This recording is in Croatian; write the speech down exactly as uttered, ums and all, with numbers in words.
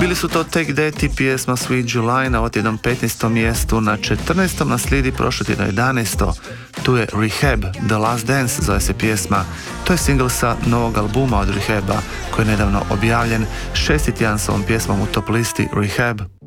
Bili su to Take That i pjesma Sweet July na otjednom petnaestom mjestu, na četrnaestom naslijedi prošlo tjedno jedanaesto. Tu je Rehab, The Last Dance zove se pjesma. To je single sa novog albuma od Rehaba koji je nedavno objavljen. Šesti tjedan s ovom pjesmom u top listi Rehab.